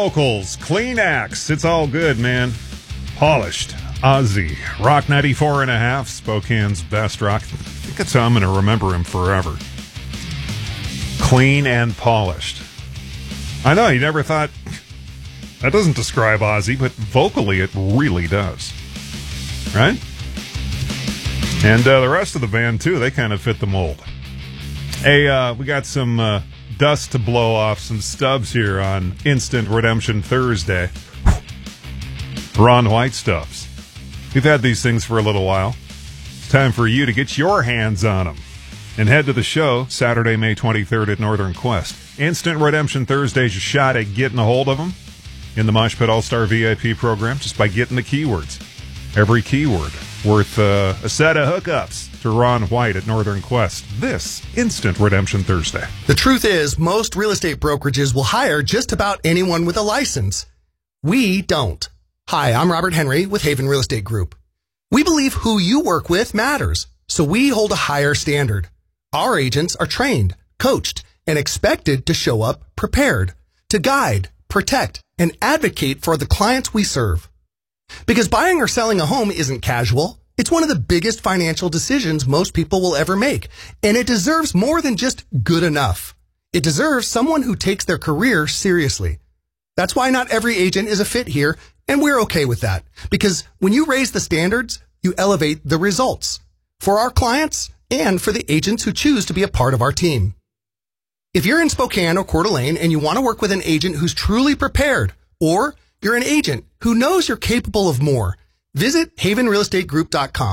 vocals, clean acts. It's all good, man. Polished. Ozzy. Rock 94.5, Spokane's best rock. I think that's how I'm going to remember him forever. Clean and polished. I know, you never thought... That doesn't describe Ozzy, but vocally it really does. Right? And the rest of the band, too, they kind of fit the mold. Hey, we got some dust to blow off some stubs here on Instant Redemption Thursday. Ron White stubs. We've had these things for a little while. It's time for you to get your hands on them. And head to the show Saturday, May 23rd at Northern Quest. Instant Redemption Thursday's a shot at getting a hold of them in the Mosh Pit All-Star VIP program just by getting the keywords. Every keyword worth a set of hookups to Ron White at Northern Quest this Instant Redemption Thursday. The truth is, most real estate brokerages will hire just about anyone with a license. We don't. Hi, I'm Robert Henry with Haven Real Estate Group. We believe who you work with matters, so we hold a higher standard. Our agents are trained, coached, and expected to show up prepared, to guide, protect, and advocate for the clients we serve. Because buying or selling a home isn't casual. It's one of the biggest financial decisions most people will ever make, and it deserves more than just good enough. It deserves someone who takes their career seriously. That's why not every agent is a fit here, and we're okay with that. Because when you raise the standards, you elevate the results for our clients and for the agents who choose to be a part of our team. If you're in Spokane or Coeur d'Alene and you want to work with an agent who's truly prepared, or you're an agent who knows you're capable of more, visit havenrealestategroup.com.